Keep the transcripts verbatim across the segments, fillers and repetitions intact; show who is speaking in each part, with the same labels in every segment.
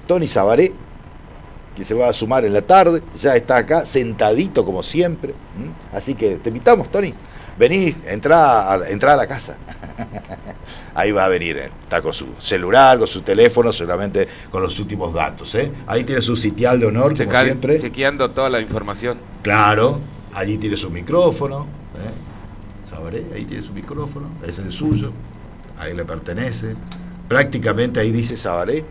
Speaker 1: Tony Sabaré, que se va a sumar en la tarde, ya está acá, sentadito como siempre. ¿Mm? Así que te invitamos, Tony. Vení, entrá a, entrá a la casa. Ahí va a venir, ¿eh? Está con su celular, con su teléfono, seguramente con los últimos datos, ¿eh? Ahí tiene su sitial de honor,
Speaker 2: Checa,
Speaker 1: como siempre.
Speaker 2: Chequeando toda la información.
Speaker 1: Claro, allí tiene su micrófono, ¿eh? Sabaré, ahí tiene su micrófono, es el suyo, ahí le pertenece. Prácticamente ahí dice Sabaré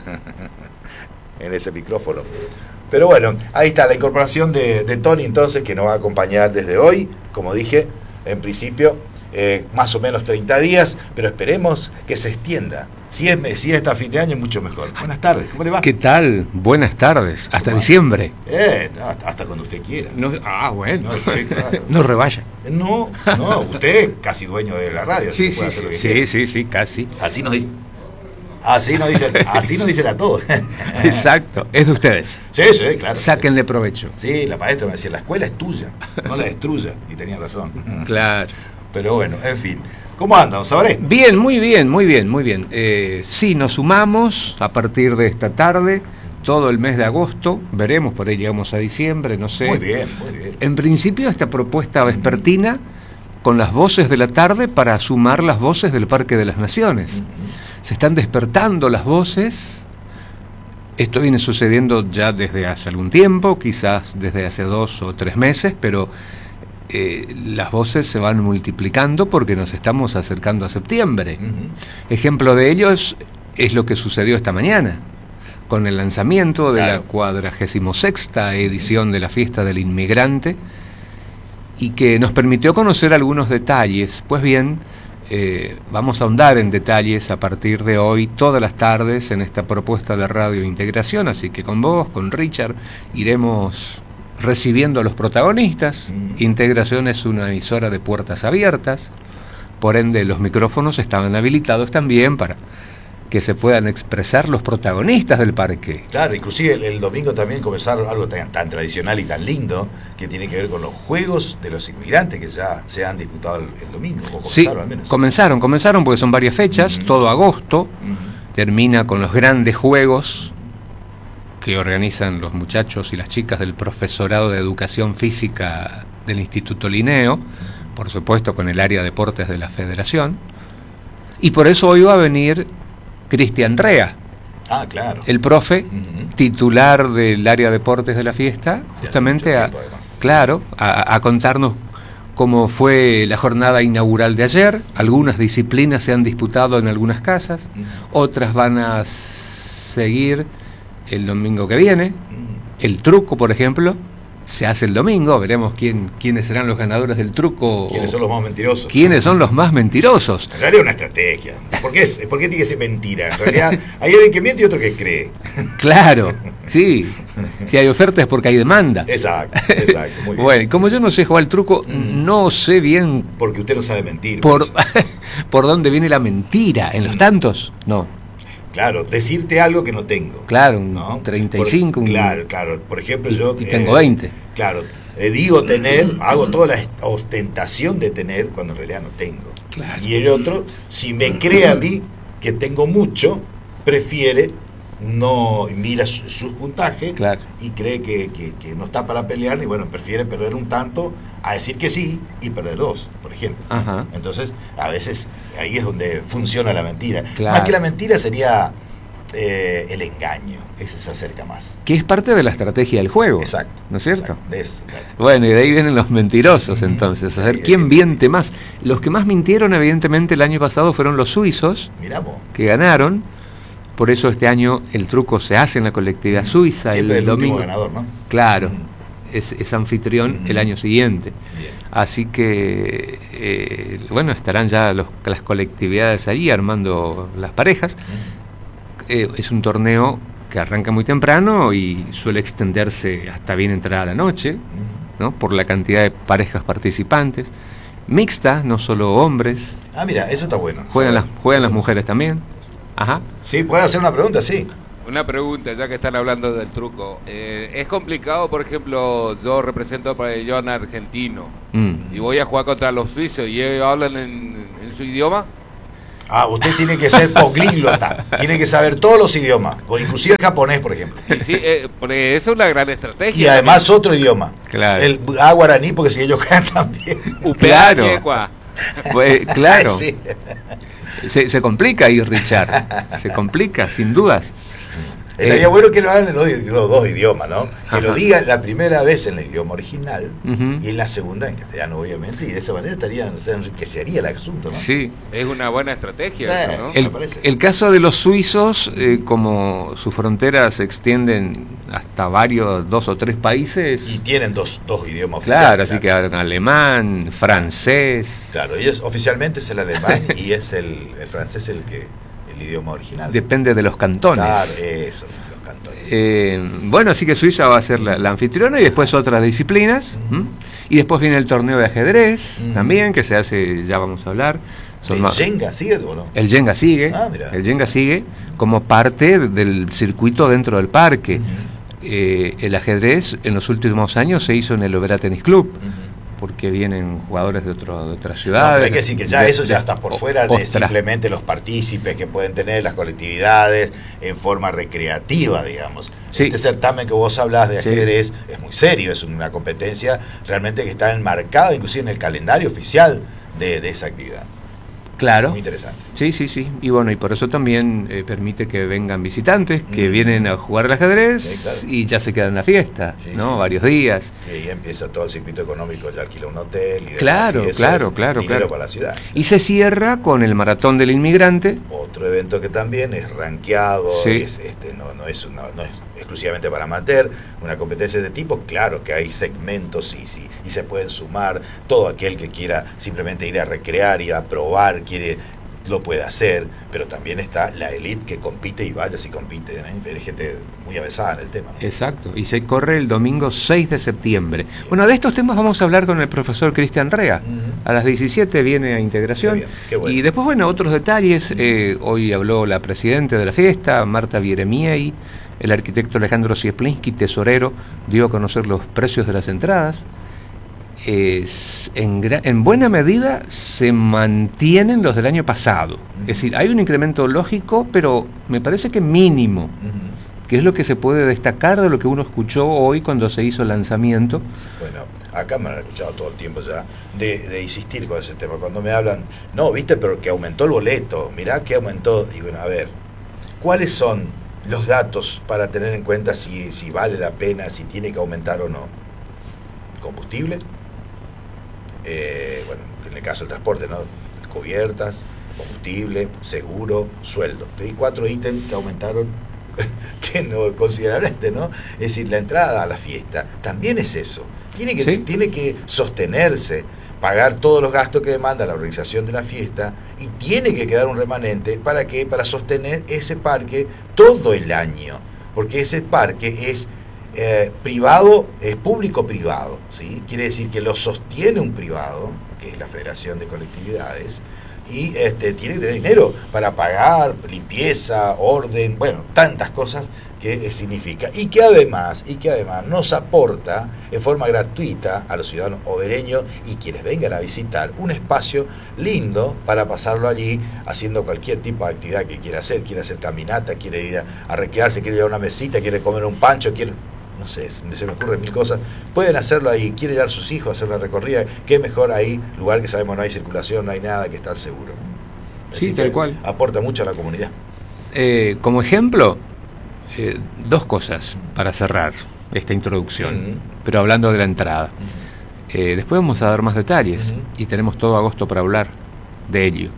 Speaker 1: en ese micrófono. Pero bueno, ahí está la incorporación de, de Tony entonces, que nos va a acompañar desde hoy, como dije, en principio, eh, más o menos treinta días, pero esperemos que se extienda. Si es, si es hasta fin de año, mucho mejor. Buenas tardes, ¿cómo le va?
Speaker 3: ¿Qué tal? Buenas tardes, hasta diciembre.
Speaker 1: Eh, no, hasta, hasta cuando usted quiera.
Speaker 3: No, ah, bueno.
Speaker 1: No, sí, claro.
Speaker 3: No revaya.
Speaker 1: No, no, usted es casi dueño de la radio.
Speaker 3: Sí, sí, sí, sí, sí, sí, casi.
Speaker 1: Así nos dice. Así nos dicen, así nos dicen a todos.
Speaker 3: Exacto, es de ustedes.
Speaker 1: Sí, sí, claro.
Speaker 3: Sáquenle provecho.
Speaker 1: Sí, la maestra me decía, la escuela es tuya, no la destruya. Y tenía razón.
Speaker 3: Claro.
Speaker 1: Pero bueno, en fin. ¿Cómo andan, Sabaré?
Speaker 3: Bien, muy bien, muy bien, muy bien. Eh, sí, nos sumamos a partir de esta tarde, todo el mes de agosto, veremos, por ahí llegamos a diciembre, no sé.
Speaker 1: Muy bien, muy bien.
Speaker 3: En principio, esta propuesta vespertina uh-huh. con las voces de la tarde para sumar las voces del Parque de las Naciones. Uh-huh. Se están despertando las voces. Esto viene sucediendo ya desde hace algún tiempo, quizás desde hace dos o tres meses, pero eh, las voces se van multiplicando porque nos estamos acercando a septiembre. Uh-huh. Ejemplo de ello es, es lo que sucedió esta mañana, con el lanzamiento de claro. la cuadragésima sexta edición de la Fiesta del Inmigrante, y que nos permitió conocer algunos detalles. Pues bien, Eh, vamos a ahondar en detalles a partir de hoy, todas las tardes, en esta propuesta de Radio Integración, así que con vos, con Richard, iremos recibiendo a los protagonistas. Mm. Integración es una emisora de puertas abiertas, por ende los micrófonos estaban habilitados también para que se puedan expresar los protagonistas del parque.
Speaker 1: Claro, inclusive el, el domingo también comenzaron algo tan, tan tradicional y tan lindo, que tiene que ver con los Juegos de los Inmigrantes, que ya se han disputado el, el domingo, o comenzaron
Speaker 3: sí,
Speaker 1: al menos.
Speaker 3: comenzaron, comenzaron porque son varias fechas, uh-huh. todo agosto, uh-huh. termina con los grandes juegos que organizan los muchachos y las chicas del Profesorado de Educación Física del Instituto Linneo, uh-huh. por supuesto con el área de deportes de la Federación, y por eso hoy va a venir Cristian Rea,
Speaker 1: ah, claro.
Speaker 3: el profe, uh-huh. titular del área de deportes de la fiesta, justamente a, tiempo, claro, a, a contarnos cómo fue la jornada inaugural de ayer. Algunas disciplinas se han disputado en algunas casas, uh-huh. otras van a seguir el domingo que viene. Uh-huh. El truco, por ejemplo, se hace el domingo. Veremos quién, quiénes serán los ganadores del truco.
Speaker 1: ¿Quiénes son los más mentirosos?
Speaker 3: ¿Quiénes son los más mentirosos?
Speaker 1: En realidad es una estrategia. ¿Por qué, es, ¿Por qué tiene que ser mentira? En realidad hay alguien que miente y otro que cree.
Speaker 3: Claro, sí. Si hay oferta es porque hay demanda.
Speaker 1: Exacto, exacto. Muy bien.
Speaker 3: Bueno, y como yo no sé jugar al truco, mm. no sé bien...
Speaker 1: Porque usted no sabe mentir.
Speaker 3: Por, por dónde viene la mentira. ¿En los tantos? No.
Speaker 1: Claro, decirte algo que no tengo.
Speaker 3: Claro, un
Speaker 1: ¿no?
Speaker 3: treinta y cinco.
Speaker 1: Por,
Speaker 3: un...
Speaker 1: Claro, claro. Por ejemplo, yo...
Speaker 3: Y tengo eh, veinte.
Speaker 1: Claro, eh, digo tener, hago toda la ostentación de tener cuando en realidad no tengo.
Speaker 3: Claro.
Speaker 1: Y el otro, si me cree a mí que tengo mucho, prefiere no mira su, su puntaje,
Speaker 3: claro.
Speaker 1: y cree que, que, que no está para pelear, y bueno, prefiere perder un tanto a decir que sí y perder dos, por ejemplo.
Speaker 3: Ajá.
Speaker 1: Entonces, a veces ahí es donde funciona la mentira.
Speaker 3: Claro.
Speaker 1: Más que la mentira sería eh, el engaño, eso se acerca más.
Speaker 3: Que es parte de la estrategia del juego.
Speaker 1: Exacto.
Speaker 3: ¿No es cierto?
Speaker 1: Exacto, de eso se trata.
Speaker 3: Bueno, y de ahí vienen los mentirosos, entonces, a ver quién miente más. Los que más mintieron, evidentemente, el año pasado fueron los suizos,
Speaker 1: Mirá vos.
Speaker 3: que ganaron. Por eso este año el truco se hace en la colectividad suiza.
Speaker 1: Siempre
Speaker 3: el,
Speaker 1: el
Speaker 3: domingo.
Speaker 1: último ganador, ¿no?
Speaker 3: Claro, mm. es, es anfitrión mm. el año siguiente.
Speaker 1: Bien.
Speaker 3: Así que, eh, bueno, estarán ya los, las colectividades ahí armando las parejas. Mm. Eh, es un torneo que arranca muy temprano y suele extenderse hasta bien entrada la noche, mm. ¿no? Por la cantidad de parejas participantes. Mixta, no solo hombres.
Speaker 1: Ah, mira, eso está bueno.
Speaker 3: Juegan, las, juegan las mujeres también. Ajá.
Speaker 1: Sí, ¿puede hacer una pregunta? Sí.
Speaker 2: Una pregunta, ya que están hablando del truco. Eh, ¿Es complicado, por ejemplo, yo represento para yo en argentino mm. y voy a jugar contra los suizos y ellos hablan en, en su idioma?
Speaker 1: Ah, usted tiene que ser políglota, tiene que saber todos los idiomas, o inclusive el japonés, por ejemplo.
Speaker 2: Y sí, eh, porque eso es una gran estrategia.
Speaker 1: Y además
Speaker 2: también.
Speaker 1: otro idioma.
Speaker 3: Claro.
Speaker 1: El ah, guaraní, porque si ellos cantan bien.
Speaker 3: Claro.
Speaker 2: Upea,
Speaker 3: Pues, claro.
Speaker 1: Sí.
Speaker 3: Se, se complica ahí, Richard. Se complica, sin dudas.
Speaker 1: Estaría
Speaker 3: Eh,
Speaker 1: bueno que lo hagan en los, los dos idiomas, ¿no? Que
Speaker 3: Ajá.
Speaker 1: lo digan la primera vez en el idioma original
Speaker 3: Ujú.
Speaker 1: y en la segunda en castellano, obviamente, y de esa manera estaría, o sea, enriquecería el asunto, ¿no?
Speaker 3: Sí.
Speaker 2: Es una buena estrategia
Speaker 1: Sí.
Speaker 2: eso, ¿no?
Speaker 1: me
Speaker 3: El,
Speaker 1: parece.
Speaker 3: el caso de los suizos, eh, como sus fronteras se extienden hasta varios, dos o tres países.
Speaker 1: Y tienen dos, dos idiomas
Speaker 3: Claro,
Speaker 1: oficiales.
Speaker 3: así que hablan alemán, francés.
Speaker 1: Claro, ellos oficialmente es el alemán y es el, el francés el que el idioma original.
Speaker 3: Depende de los cantones.
Speaker 1: Claro, eso, los cantones.
Speaker 3: Eh, bueno, así que Suiza va a ser la, la anfitriona y después otras disciplinas.
Speaker 1: Ujú.
Speaker 3: ¿m? Y después viene el torneo de ajedrez
Speaker 1: Ujú.
Speaker 3: también, que se hace, ya vamos a hablar. Son
Speaker 1: ¿El
Speaker 3: más-
Speaker 1: Jenga sigue o no?
Speaker 3: el Jenga sigue,
Speaker 1: Ah, mirá.
Speaker 3: el Jenga sigue como parte del circuito dentro del parque.
Speaker 1: Ujú,
Speaker 3: Eh, el ajedrez en los últimos años se hizo en el Oberá Tennis Club,
Speaker 1: ujú.
Speaker 3: porque vienen jugadores de, otro, de otras
Speaker 1: No,
Speaker 3: ciudades.
Speaker 1: pero hay que decir que ya
Speaker 3: de-
Speaker 1: eso ya
Speaker 3: de-
Speaker 1: está por fuera de
Speaker 3: ostras.
Speaker 1: simplemente los partícipes que pueden tener las colectividades en forma recreativa, digamos.
Speaker 3: Sí.
Speaker 1: Este certamen que vos hablas de
Speaker 3: Sí.
Speaker 1: ajedrez es muy serio, es una competencia realmente que está enmarcada inclusive en el calendario oficial de, de esa actividad.
Speaker 3: Claro.
Speaker 1: Muy interesante.
Speaker 3: Sí, sí, sí. Y bueno, y por eso también eh, permite que vengan visitantes que
Speaker 1: Mm.
Speaker 3: vienen a jugar al ajedrez
Speaker 1: Sí, claro.
Speaker 3: y ya se quedan en la fiesta,
Speaker 1: Sí,
Speaker 3: ¿no?
Speaker 1: sí.
Speaker 3: Varios días.
Speaker 1: Y ahí empieza todo el circuito económico, ya alquila un hotel y demás,
Speaker 3: Claro,
Speaker 1: y eso
Speaker 3: claro,
Speaker 1: es
Speaker 3: claro,
Speaker 1: dinero
Speaker 3: claro.
Speaker 1: para la ciudad.
Speaker 3: Y se cierra con el Maratón del Inmigrante.
Speaker 1: Otro evento que también es rankeado,
Speaker 3: Sí.
Speaker 1: es, este, no, no, es una- no es exclusivamente para amateur, una competencia de tipo, claro que hay segmentos y, sí, y se pueden sumar, todo aquel que quiera simplemente ir a recrear, ir a probar, quiere lo puede hacer, pero también está la elite que compite y vaya si compite, ¿eh? Hay gente muy avesada en el tema, ¿no?
Speaker 3: Exacto. Y se corre el domingo seis de septiembre. Bueno, de estos temas vamos a hablar con el profesor Cristian Rea.
Speaker 1: Ujú.
Speaker 3: A las diecisiete viene a integración.
Speaker 1: Qué bien, qué bueno.
Speaker 3: Y después, bueno, otros detalles. Eh, hoy habló la presidenta de la fiesta, Marta Vieremiei. El arquitecto Alejandro Siesplinsky, tesorero, dio a conocer los precios de las entradas. Es, en, gra- en buena medida se mantienen los del año pasado. Es decir, hay un incremento lógico, pero me parece que mínimo,
Speaker 1: Ujú.
Speaker 3: que es lo que se puede destacar de lo que uno escuchó hoy cuando se hizo el lanzamiento.
Speaker 1: Bueno, acá me han escuchado todo el tiempo ya de, de insistir con ese tema. Cuando me hablan, no, viste, pero que aumentó el boleto, mirá que aumentó. Digo, bueno, a ver, ¿cuáles son los datos para tener en cuenta si, si vale la pena, si tiene que aumentar o no? Combustible, eh, bueno, en el caso del transporte, ¿no? Cubiertas, combustible, seguro, sueldo. Pedí cuatro ítems que aumentaron que no considerablemente, ¿no? Es decir, la entrada a la fiesta también es eso. Tiene que,
Speaker 3: Sí.
Speaker 1: tiene que sostenerse, pagar todos los gastos que demanda la organización de la fiesta y tiene que quedar un remanente para que para sostener ese parque todo el año, porque ese parque es eh, privado, es público-privado, ¿sí? Quiere decir que lo sostiene un privado, que es la Federación de Colectividades, y este, tiene que tener dinero para pagar limpieza, orden, bueno, tantas cosas que significa, y que además, y que además nos aporta en forma gratuita a los ciudadanos obereños y quienes vengan a visitar un espacio lindo para pasarlo allí haciendo cualquier tipo de actividad que quiera hacer, quiere hacer caminata, quiere ir a, a recrearse, quiere ir a una mesita, quiere comer un pancho, quiere, no sé, se me ocurren mil cosas, pueden hacerlo ahí, quiere llevar a sus hijos a hacer una recorrida, qué mejor ahí, lugar que sabemos no hay circulación, no hay nada, que está seguro.
Speaker 3: Sí,
Speaker 1: Así
Speaker 3: tal
Speaker 1: que
Speaker 3: cual.
Speaker 1: aporta mucho a la comunidad.
Speaker 3: Eh, como ejemplo, eh, dos cosas para cerrar esta introducción,
Speaker 1: Ujú.
Speaker 3: pero hablando de la entrada. Eh, después vamos a dar más detalles
Speaker 1: Ujú.
Speaker 3: y tenemos todo agosto para hablar de ello.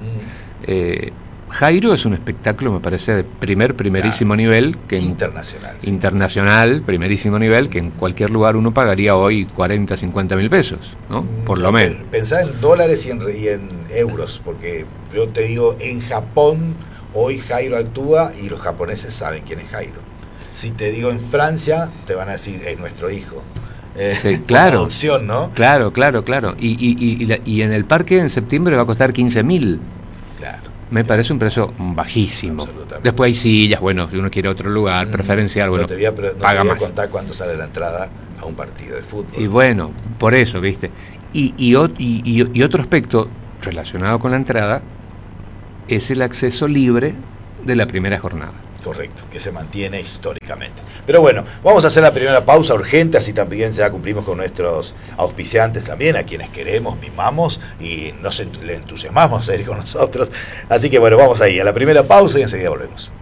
Speaker 3: Eh, Jairo es un espectáculo, me parece, de primer, primerísimo nivel, que en-
Speaker 1: Internacional. sí.
Speaker 3: internacional, primerísimo nivel, que en cualquier lugar uno pagaría hoy cuarenta, cincuenta mil pesos, ¿no? Por lo
Speaker 1: Mm,
Speaker 3: menos.
Speaker 1: Pensá en dólares y en, re- y en euros, porque yo te digo, en Japón hoy Jairo actúa y los japoneses saben quién es Jairo. Si te digo en Francia, te van a decir, es nuestro hijo. Eh,
Speaker 3: Sí,
Speaker 1: por
Speaker 3: claro.
Speaker 1: adopción, ¿no?
Speaker 3: Claro, claro, claro. Y, y, y, y la- y en el parque en septiembre va a costar quince mil.
Speaker 1: Claro.
Speaker 3: Me parece un precio bajísimo.
Speaker 1: Absolutamente.
Speaker 3: Después hay sillas, bueno, si uno quiere otro lugar,
Speaker 1: Mm,
Speaker 3: preferencial, bueno,
Speaker 1: no te voy a, pre- no te
Speaker 3: paga
Speaker 1: voy a
Speaker 3: más.
Speaker 1: contar cuánto sale la entrada a un partido de fútbol.
Speaker 3: Y bueno, por eso, ¿viste? Y, y, ot- y, y- y otro aspecto relacionado con la entrada, es el acceso libre de la primera jornada.
Speaker 1: Correcto, que se mantiene históricamente. Pero bueno, vamos a hacer la primera pausa urgente, así también ya cumplimos con nuestros auspiciantes también, a quienes queremos, mimamos y nos ent- le entusiasmamos a ir con nosotros. Así que bueno, vamos ahí a la primera pausa y enseguida volvemos.